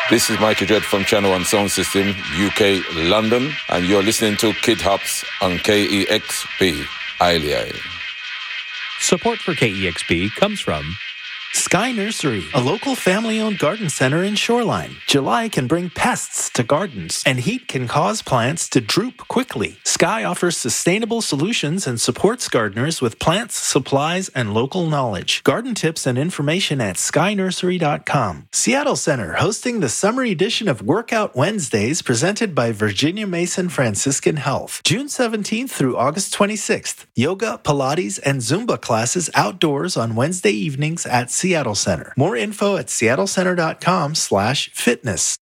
This is Michael Dredd from Channel 1 Sound System, UK, London, and you're listening to Kid Hops on KEXP, Ailey. Support for KEXP comes from Sky Nursery, a local family-owned garden center in Shoreline. July can bring pests to gardens, and heat can cause plants to droop quickly. Sky offers sustainable solutions and supports gardeners with plants, supplies, and local knowledge. Garden tips and information at skynursery.com. Seattle Center, hosting the summer edition of Workout Wednesdays presented by Virginia Mason Franciscan Health. June 17th through August 26th. Yoga, Pilates, and Zumba classes outdoors on Wednesday evenings at Seattle Center. More info at seattlecenter.com/fitness.